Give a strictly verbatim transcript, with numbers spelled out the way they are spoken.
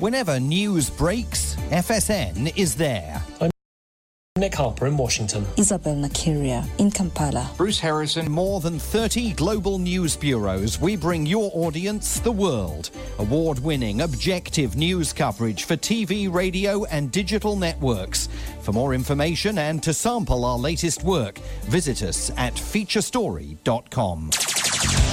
Whenever news breaks, F S N is there. I'm Nick Harper in Washington. Isabel Nakiria in Kampala. Bruce Harrison. More than thirty global news bureaus. We bring your audience the world. Award-winning, objective news coverage for T V, radio and digital networks. For more information and to sample our latest work, visit us at featurestory dot com.